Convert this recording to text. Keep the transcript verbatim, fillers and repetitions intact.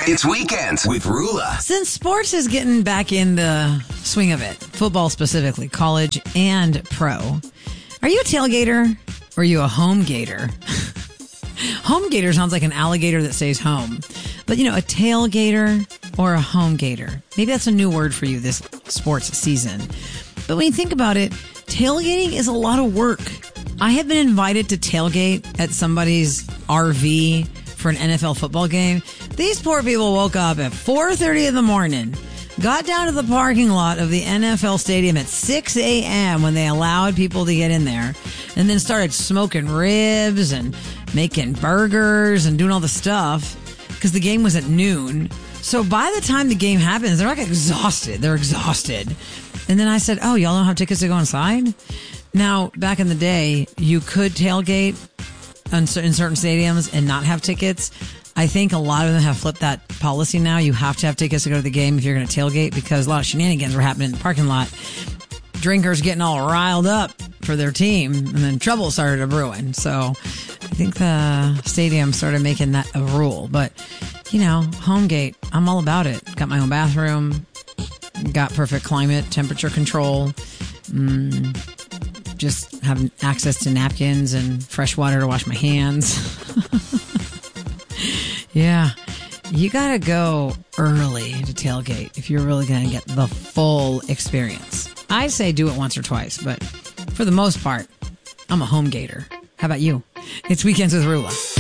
It's Weekends with Rula. Since sports is getting back in the swing of it, football specifically, college and pro, are you a tailgater or are you a home gator? Home gator sounds like an alligator that stays home. But, you know, a tailgater or a home gator. Maybe that's a new word for you this sports season. But when you think about it, tailgating is a lot of work. I have been invited to tailgate at somebody's R V for an N F L football game. These poor people woke up at four thirty in the morning, got down to the parking lot of the N F L stadium at six a.m. when they allowed people to get in there, and then started smoking ribs and making burgers and doing all the stuff because the game was at noon. So by the time the game happens, they're like exhausted. They're exhausted. And then I said, oh, y'all don't have tickets to go inside? Now, back in the day, you could tailgate in certain stadiums and not have tickets. I think a lot of them have flipped that policy now. You have to have tickets to go to the game if you're going to tailgate because a lot of shenanigans were happening in the parking lot. Drinkers getting all riled up for their team, and then trouble started a brewing. So I think the stadium started making that a rule. But, you know, home gate, I'm all about it. Got my own bathroom, got perfect climate, temperature control, mm, just have access to napkins and fresh water to wash my hands. Yeah, you got to go early to tailgate if you're really going to get the full experience. I say do it once or twice, but for the most part, I'm a home gator. How about you? It's Weekends with Rula.